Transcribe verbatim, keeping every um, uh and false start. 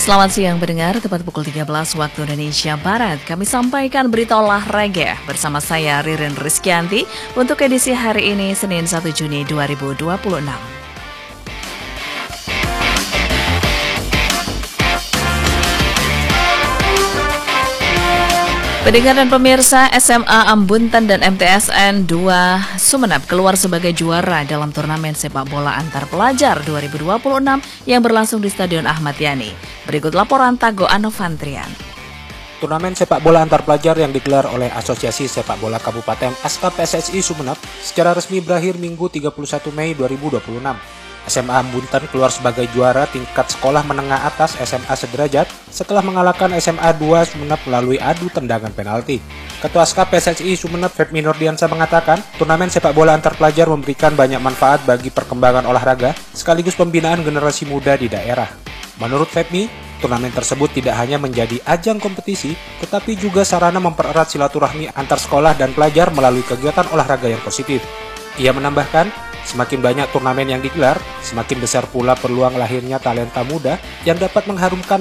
Selamat siang pendengar, tepat pukul tiga belas waktu Indonesia Barat. Kami sampaikan berita olahraga bersama saya Ririn Rizkyanti untuk edisi hari ini Senin satu Juni dua ribu dua puluh enam. Pendengar dan pemirsa, S M A Ambuntan dan M T S N dua Sumeneb keluar sebagai juara dalam turnamen sepak bola antar pelajar dua ribu dua puluh enam yang berlangsung di Stadion Ahmad Yani. Berikut laporan Tago Anovantrian. Turnamen sepak bola antar pelajar yang digelar oleh Asosiasi Sepak Bola Kabupaten A S K P S S I Sumeneb secara resmi berakhir Minggu tiga puluh satu Mei dua ribu dua puluh enam. S M A Ambuntan keluar sebagai juara tingkat sekolah menengah atas S M A sederajat setelah mengalahkan S M A dua Sumeneb melalui adu tendangan penalti. Ketua A S K P S S I Sumeneb Febmi Nurdiansa mengatakan, turnamen sepak bola antar pelajar memberikan banyak manfaat bagi perkembangan olahraga sekaligus pembinaan generasi muda di daerah. Menurut Febmi, turnamen tersebut tidak hanya menjadi ajang kompetisi, tetapi juga sarana mempererat silaturahmi antar sekolah dan pelajar melalui kegiatan olahraga yang positif. Ia menambahkan, semakin banyak turnamen yang digelar, semakin besar pula peluang lahirnya talenta muda yang dapat mengharumkan